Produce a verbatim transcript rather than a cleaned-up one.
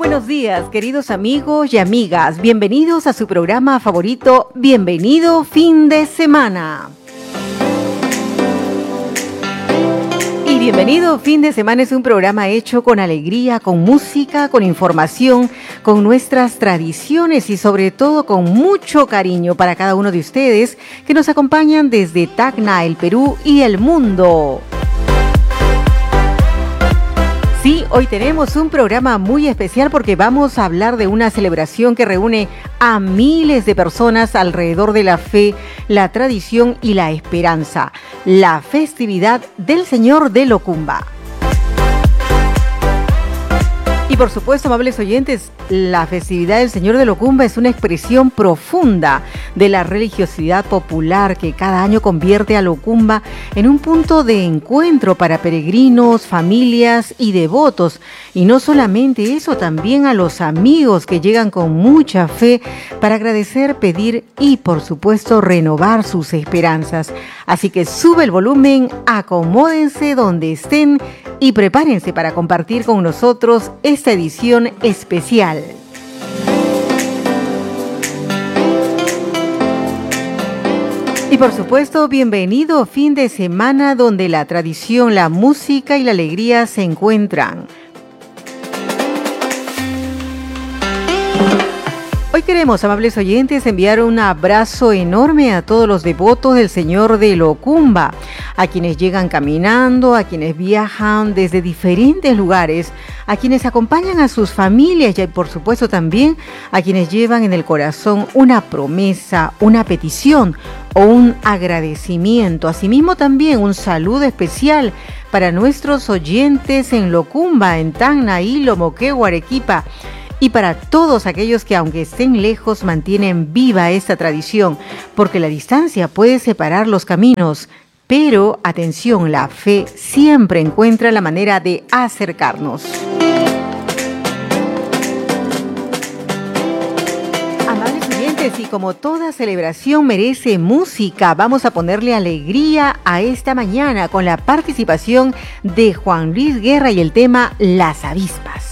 Buenos días, queridos amigos y amigas. Bienvenidos a su programa favorito, Bienvenido Fin de Semana. Y Bienvenido Fin de Semana es un programa hecho con alegría, con música, con información, con nuestras tradiciones y sobre todo con mucho cariño para cada uno de ustedes que nos acompañan desde Tacna, el Perú y el mundo. Sí, hoy tenemos un programa muy especial porque vamos a hablar de una celebración que reúne a miles de personas alrededor de la fe, la tradición y la esperanza, la festividad del Señor de Locumba. Y por supuesto, amables oyentes, la festividad del Señor de Locumba es una expresión profunda de la religiosidad popular que cada año convierte a Locumba en un punto de encuentro para peregrinos, familias y devotos. Y no solamente eso, también a los amigos que llegan con mucha fe para agradecer, pedir y por supuesto renovar sus esperanzas. Así que sube el volumen, acomódense donde estén y prepárense para compartir con nosotros esta edición especial. Y por supuesto, bienvenido fin de semana donde la tradición, la música y la alegría se encuentran. Hoy queremos, amables oyentes, enviar un abrazo enorme a todos los devotos del Señor de Locumba, a quienes llegan caminando, a quienes viajan desde diferentes lugares, a quienes acompañan a sus familias y por supuesto también a quienes llevan en el corazón una promesa, una petición o un agradecimiento. Asimismo también un saludo especial para nuestros oyentes en Locumba, en Tacna, Hilo, Moquegua, Arequipa. Y para todos aquellos que aunque estén lejos mantienen viva esta tradición, porque la distancia puede separar los caminos, pero atención, la fe siempre encuentra la manera de acercarnos. Amables oyentes, y como toda celebración merece música, vamos a ponerle alegría a esta mañana con la participación de Juan Luis Guerra y el tema Las Avispas.